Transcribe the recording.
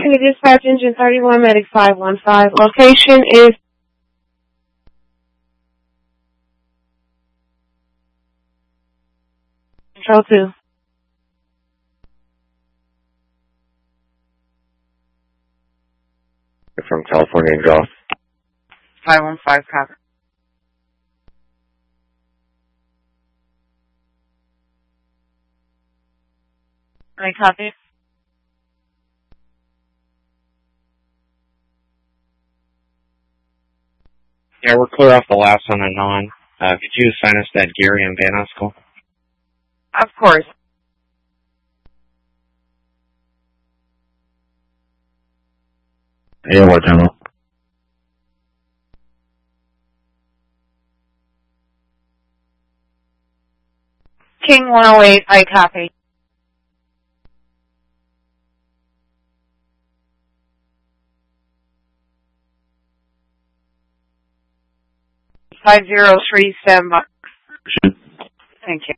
Talking to dispatch engine 31 medic 515. Location is Control 2. From California and Golf. 515 copy. Any copy? Yeah, we're clear off the last one and on. Could you assign us that Gary and Van Oskel? Of course. Yeah, what, General? King 108, I copy. Five 503 standby. Thank you.